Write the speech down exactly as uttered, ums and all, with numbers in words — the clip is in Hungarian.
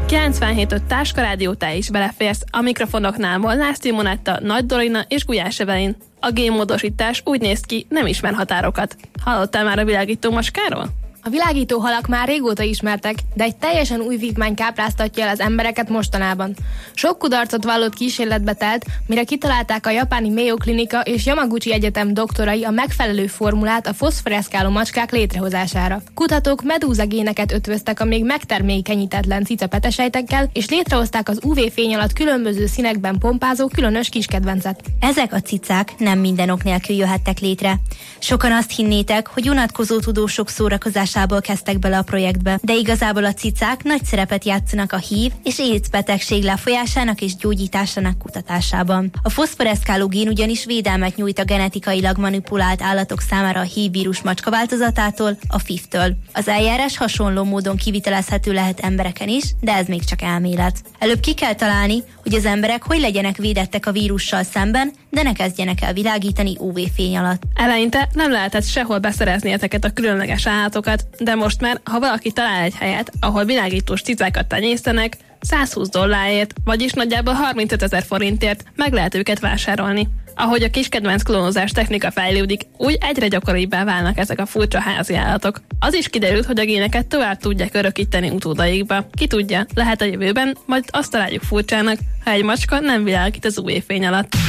kilencvenhét öt Táska Rádió, te is beleférsz. A mikrofonoknál Molnár Simonetta, Nagy Dorina és Gulyás Evelyn. A génmódosítás úgy néz ki, nem ismer határokat. Hallottál már a világító macskáról? A világító halak már régóta ismertek, de egy teljesen új vívmány kápráztatja el az embereket mostanában. Sok kudarcot vallott kísérletbe telt, mire kitalálták a japáni Mayo Klinika és Yamaguchi Egyetem doktorai a megfelelő formulát a foszforeszkáló macskák létrehozására. Kutatók medúzagéneket ötvöztek a még megtermékenyítetlen cicapetesejtekkel, és létrehozták az ú vé-fény alatt különböző színekben pompázó különös kiskedvencet. Ezek a cicák nem minden ok nélkül jöhettek létre. Sokan azt hinnétek, hogy unatkozó tudósok szórakozásából kezdtek bele a projektbe, de igazából a cicák nagy szerepet játszanak a hív és AIDS betegség lefolyásának és gyógyításának kutatásában. A foszforeszkáló gén ugyanis védelmet nyújt a genetikailag manipulált állatok számára a hív vírus macska változatától, a ef i ef-től. Az eljárás hasonló módon kivitelezhető lehet embereken is, de ez még csak elmélet. Előbb ki kell találni, hogy az emberek hogy legyenek védettek a vírussal szemben, de ne kezdjenek el világítani ú vé-fény alatt. Eleinte nem lehetett sehol beszerezni ezeket a különleges állatokat, de most már, ha valaki talál egy helyet, ahol világítós cicákat tenyésztenek, százhúsz dollárért, vagyis nagyjából harmincöt ezer forintért meg lehet őket vásárolni. Ahogy a kiskedvenc klónozás technika fejlődik, úgy egyre gyakoribbá válnak ezek a furcsa házi állatok. Az is kiderült, hogy a géneket tovább tudják örökíteni utódaikba. Ki tudja, lehet a jövőben, majd azt találjuk furcsának, ha egy macska nem világít az ú vé-fény alatt.